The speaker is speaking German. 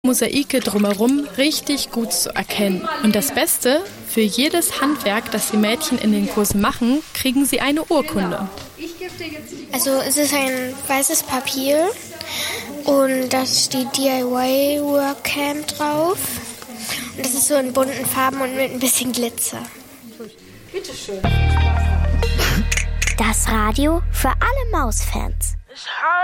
Mosaike drumherum richtig gut zu erkennen. Und das Beste, für jedes Handwerk, das die Mädchen in den Kursen machen, kriegen sie eine Urkunde. Also es ist ein weißes Papier und da steht DIY Workcamp drauf. Und das ist so in bunten Farben und mit ein bisschen Glitzer. Bitteschön. Das Radio für alle Mausfans.